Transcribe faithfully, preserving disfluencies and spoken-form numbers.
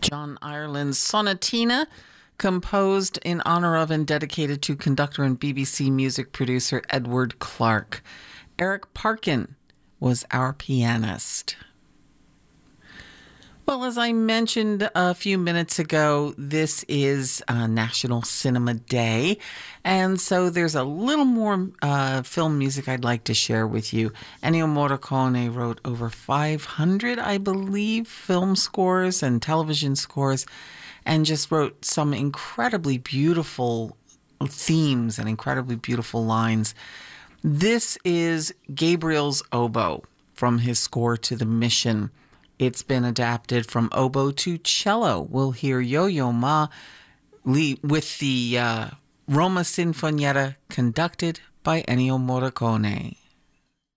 John Ireland's Sonatina, composed in honor of and dedicated to conductor and B B C music producer Edward Clark. Eric Parkin was our pianist. Well, as I mentioned a few minutes ago, this is uh, National Cinema Day, and so there's a little more uh, film music I'd like to share with you. Ennio Morricone wrote over five hundred, I believe, film scores and television scores, and just wrote some incredibly beautiful themes and incredibly beautiful lines. This is Gabriel's Oboe from his score to The Mission. It's been adapted from oboe to cello. We'll hear Yo-Yo Ma with the uh, Roma Sinfonietta conducted by Ennio Morricone.